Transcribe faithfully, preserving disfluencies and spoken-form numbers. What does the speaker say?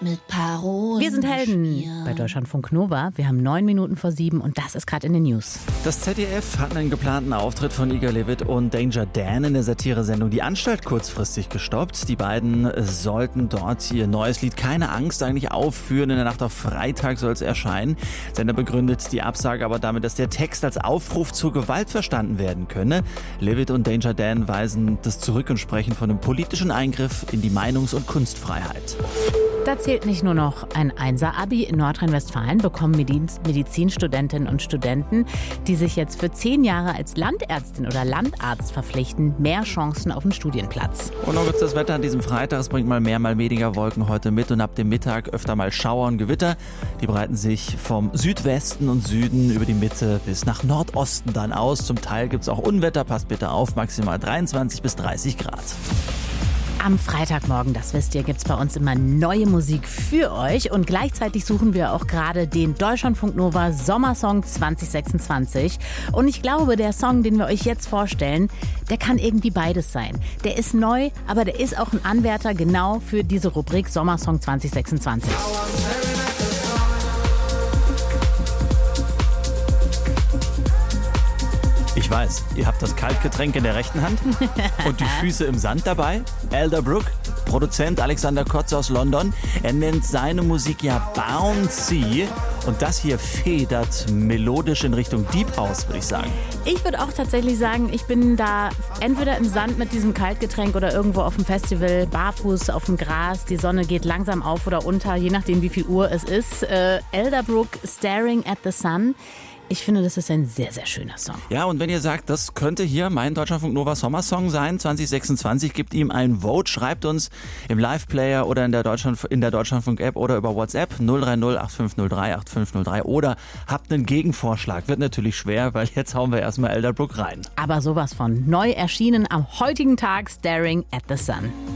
mit Parolen. Wir sind Helden beschmiert. bei Deutschlandfunk Nova. Wir haben neun Minuten vor sieben und das ist gerade in den News. Das Z D F hat einen geplanten Auftritt von Igor Levit und Danger Dan in der Satiresendung Die Anstalt kurzfristig gestoppt. Die beiden sollten dort ihr neues Lied Keine Angst eigentlich aufführen. In der Nacht auf Freitag soll es erscheinen. Der Sender begründet die Absage aber damit, dass der Text als Aufruf zur Gewalt verstanden werden könne. Levit und Danger Dan weisen das zurück und sprechen von einem politischen Eingriff in die Meinungs- und Kunstfreiheit. Da zählt nicht nur noch ein Einser-Abi. In Nordrhein-Westfalen bekommen Mediz- Medizinstudentinnen und Studenten, die sich jetzt für zehn Jahre als Landärztin oder Landarzt verpflichten, mehr Chancen auf einen Studienplatz. Und noch wird's das Wetter an diesem Freitag. Es bringt mal mehr, mal weniger Wolken heute mit und ab dem Mittag öfter mal Schauer und Gewitter. Die breiten sich vom Südwesten und Süden über die Mitte bis nach Nordosten dann aus. Zum Teil gibt's auch Unwetter. Passt bitte auf, maximal dreiundzwanzig bis dreißig Grad. Am Freitagmorgen, das wisst ihr, gibt's bei uns immer neue Musik für euch. Und gleichzeitig suchen wir auch gerade den Deutschlandfunk Nova Sommersong zwanzig sechsundzwanzig. Und ich glaube, der Song, den wir euch jetzt vorstellen, der kann irgendwie beides sein. Der ist neu, aber der ist auch ein Anwärter genau für diese Rubrik Sommersong zwanzig sechsundzwanzig. Ich weiß, ihr habt das Kaltgetränk in der rechten Hand und die Füße im Sand dabei. Elderbrook, Produzent Alexander Kotz aus London. Er nennt seine Musik ja Bouncy. Und das hier federt melodisch in Richtung Deep House, würde ich sagen. Ich würde auch tatsächlich sagen, ich bin da entweder im Sand mit diesem Kaltgetränk oder irgendwo auf dem Festival, barfuß auf dem Gras. Die Sonne geht langsam auf oder unter, je nachdem wie viel Uhr es ist. Äh, Elderbrook, Staring at the Sun. Ich finde, das ist ein sehr, sehr schöner Song. Ja, und wenn ihr sagt, das könnte hier mein Deutschlandfunk Nova Sommersong sein, zwanzig sechsundzwanzig, gebt ihm ein Vote, schreibt uns im Live-Player oder in der, Deutschland, in der Deutschlandfunk-App oder über WhatsApp null drei null acht fünf null drei acht fünf null drei oder habt einen Gegenvorschlag. Wird natürlich schwer, weil jetzt hauen wir erstmal Elderbrook rein. Aber sowas von neu erschienen am heutigen Tag, Staring at the Sun.